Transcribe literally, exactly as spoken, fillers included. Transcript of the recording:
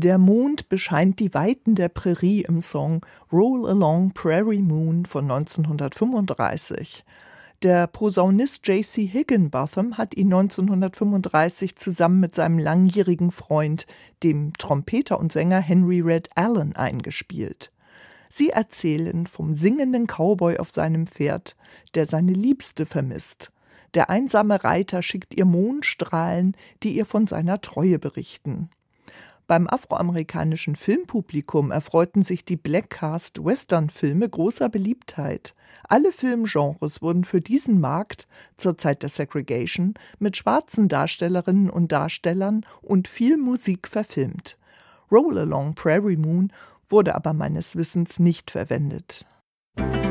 Der Mond bescheint die Weiten der Prärie im Song Roll Along Prairie Moon von neunzehnhundertfünfunddreißig. Der Posaunist J C Higginbotham hat ihn neunzehnhundertfünfunddreißig zusammen mit seinem langjährigen Freund, dem Trompeter und Sänger Henry Red Allen, eingespielt. Sie erzählen vom singenden Cowboy auf seinem Pferd, der seine Liebste vermisst. Der einsame Reiter schickt ihr Mondstrahlen, die ihr von seiner Treue berichten. Beim afroamerikanischen Filmpublikum erfreuten sich die Blackcast-Western-Filme großer Beliebtheit. Alle Filmgenres wurden für diesen Markt zur Zeit der Segregation mit schwarzen Darstellerinnen und Darstellern und viel Musik verfilmt. Roll Along Prairie Moon wurde aber meines Wissens nicht verwendet.